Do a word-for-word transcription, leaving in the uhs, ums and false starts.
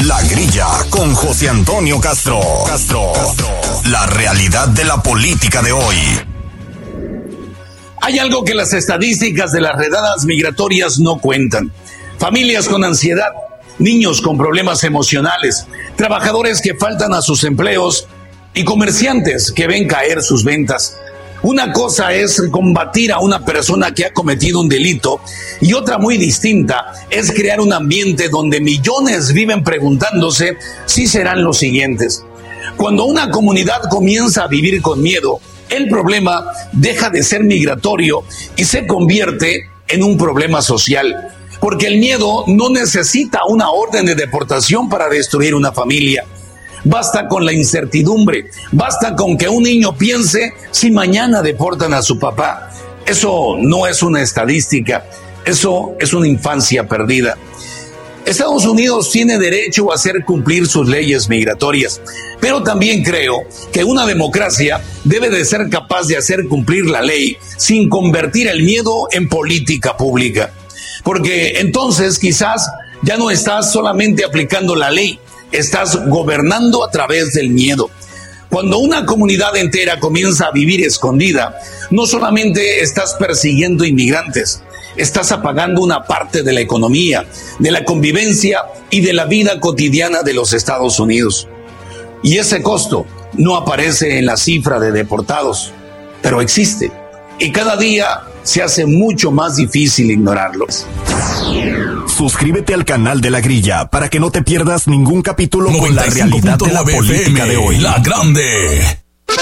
La Grilla con José Antonio Castro. Castro. La realidad de la política de hoy. Hay algo que las estadísticas de las redadas migratorias no cuentan. Familias con ansiedad, niños con problemas emocionales, trabajadores que faltan a sus empleos y comerciantes que ven caer sus ventas. Una cosa es combatir a una persona que ha cometido un delito y otra muy distinta es crear un ambiente donde millones viven preguntándose si serán los siguientes. Cuando una comunidad comienza a vivir con miedo, el problema deja de ser migratorio y se convierte en un problema social. Porque el miedo no necesita una orden de deportación para destruir una familia. Basta con la incertidumbre, basta con que un niño piense si mañana deportan a su papá. Eso no es una estadística, eso es una infancia perdida. Estados Unidos tiene derecho a hacer cumplir sus leyes migratorias, pero también creo que una democracia debe de ser capaz de hacer cumplir la ley sin convertir el miedo en política pública. Porque entonces quizás ya no estás solamente aplicando la ley, estás gobernando a través del miedo. Cuando una comunidad entera comienza a vivir escondida, no solamente estás persiguiendo inmigrantes, estás apagando una parte de la economía, de la convivencia y de la vida cotidiana de los Estados Unidos. Y ese costo no aparece en la cifra de deportados, pero existe. Y cada día se hace mucho más difícil ignorarlos. Suscríbete al canal de La Grilla para que no te pierdas ningún capítulo con la realidad de la política de hoy. La Grande.